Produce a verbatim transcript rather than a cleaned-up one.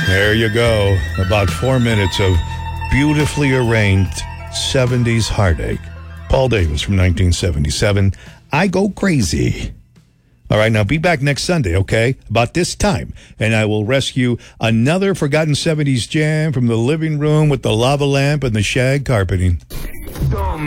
There you go. About four minutes of beautifully arranged seventies heartache. Paul Davis from nineteen seventy-seven. I Go Crazy. All right, now be back next Sunday, okay? About this time. And I will rescue another forgotten seventies jam from the living room with the lava lamp and the shag carpeting.